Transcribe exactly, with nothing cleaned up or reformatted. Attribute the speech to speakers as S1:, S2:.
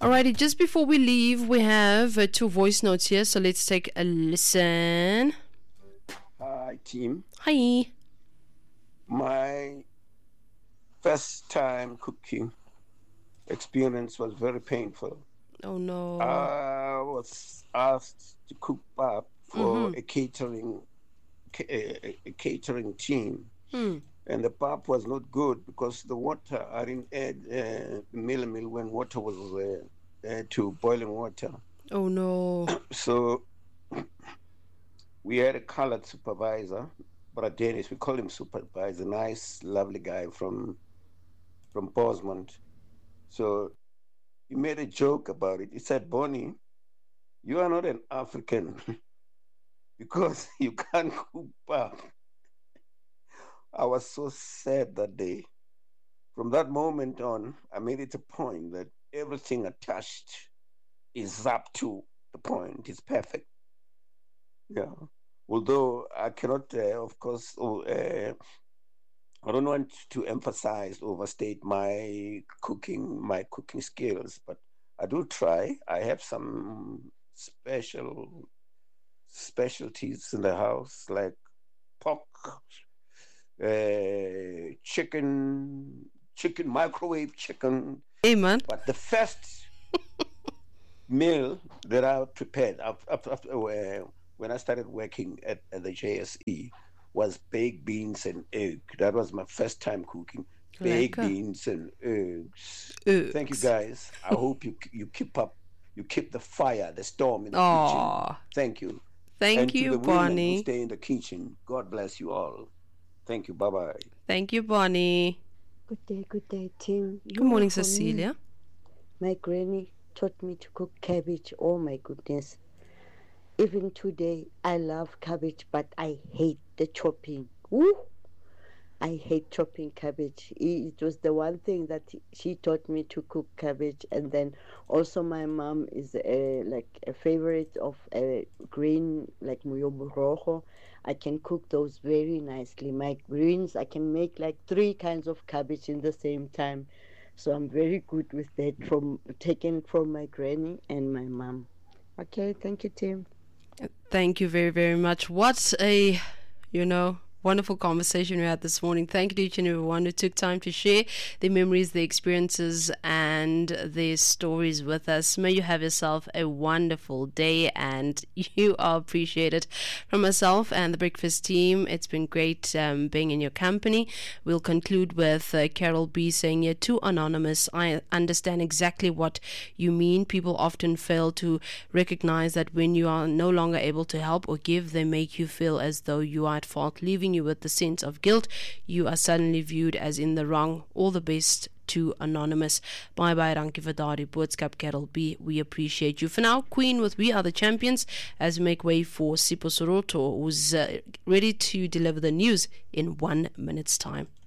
S1: Alrighty, just before we leave, we have uh, two voice notes here, so let's take a listen.
S2: Hi, team.
S1: Hi.
S2: My first time cooking experience was very painful.
S1: Oh no.
S2: I was asked to cook pap for
S1: Mhm.
S2: a catering ca- a, a- a catering team,
S1: Hmm.
S2: and the pap was not good because the water I didn't add uh, meal meal when water was uh, uh, to boiling water.
S1: Oh no.
S2: So we had a colored supervisor, but Dennis, we call him supervisor, nice, lovely guy from from Bosmont. So he made a joke about it. He said, Bonnie, you are not an African because you can't cook pap. I was so sad that day. From that moment on, I made it a point that everything attached is up to the point, it's perfect. Yeah. Although I cannot, uh, of course, oh, uh, I don't want to emphasize, overstate my cooking, my cooking skills, but I do try. I have some special specialties in the house, like pork, uh, chicken, chicken microwave chicken.
S1: Hey man.
S2: But the first meal that I prepared after, after, uh, when I started working at, at the J S E was baked beans and egg. That was my first time cooking baked
S1: Lekker.
S2: beans and eggs.
S1: Eggs.
S2: Thank you guys. I hope you you keep up, you keep the fire, the storm in the
S1: Aw.
S2: kitchen. Thank you.
S1: Thank
S2: and
S1: you,
S2: to the women who
S1: Bonnie.
S2: stay in the kitchen, God bless you all. Thank you. Bye bye.
S1: Thank you, Bonnie.
S3: Good day, good day, team. You
S1: Good morning,
S3: know, for me,
S1: Cecilia.
S3: my granny taught me to cook cabbage. Oh my goodness. Even today, I love cabbage, but I hate the chopping. Woo! I hate chopping cabbage. I- It was the one thing that she taught me to cook cabbage. And then also my mom is a, like a favorite of a green, like muyobo rojo. I can cook those very nicely. My greens, I can make like three kinds of cabbage in the same time. So I'm very good with that, from taken from my granny and my mom. Okay, thank you, Tim.
S1: Thank you very, very much. What a, you know, wonderful conversation we had this morning. Thank you to each and everyone who took time to share their memories, their experiences, and their stories with us. May you have yourself a wonderful day, and you are appreciated. From myself and the breakfast team, it's been great um, being in your company. We'll conclude with uh, Carol B saying, "You're too anonymous. I understand exactly what you mean. People often fail to recognize that when you are no longer able to help or give, they make you feel as though you are at fault, leaving you with the sense of guilt. You are suddenly viewed as in the wrong. All the best to Anonymous." Bye bye, dankie vir daardie boodskap, Carol B. We appreciate you. For now, Queen with We Are the Champions, as we make way for Sipho Soroto, who's uh, ready to deliver the news in one minute's time.